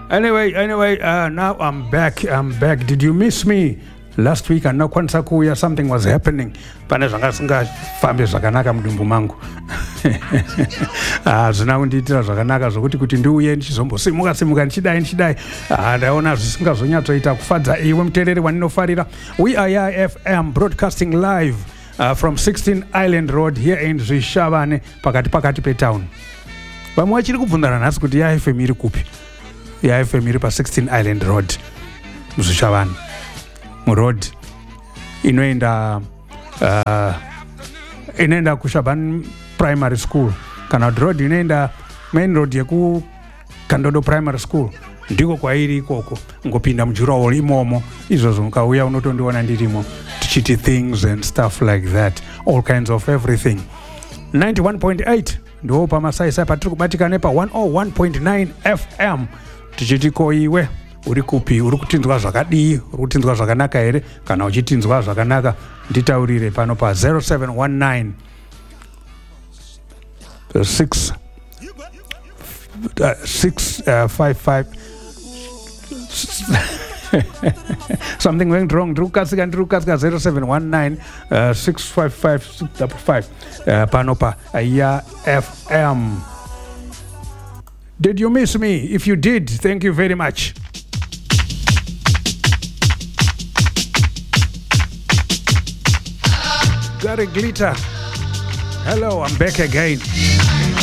Anyway, now I'm back. Did you miss me last week? And now kwanza kuya something was happening. Pane zvanga singafambe zvakanaka mudumbu mangu. Zvina kundiitira zvakanaka zvokuti kuti ndiuye ndichizombosimuka ndichidai. Ndaona zvisingazonyatsoita kufadza iwe muteereri wandinofarira. We are Yaya FM broadcasting live from 16 Island Road here in Zvishavane pakati petown. Vamwe vachiri kubvunzana nhasi kuti Yaya FM iri kupi? Yaya FM iri pa 16 Island Road Muzvishavane. Road inoenda kuShabani Primary School kana road inoenda main road yeku Kandodo Primary School ndiko kwairi ikoko, ngopinda mujurawo imomo, izvozvo ukauya unotondiona ndirimo tichiti things and stuff like that, all kinds of everything. 91.8 ndo pamasaisa patiri kubatika nepa 101.9 FM tichiti ko iwe uri kupi, uri kutinzwa zvakadii, uri kutinzwa zvakanaka here, kana uchitinzwa zvakanaka nditaurire pano pa 0719 655 something went wrong. Ndrukasika 0719 655 655 pano pa Yaya FM. Did you miss me? If you did, thank you very much. Gary Glitter. Hello, I'm back again.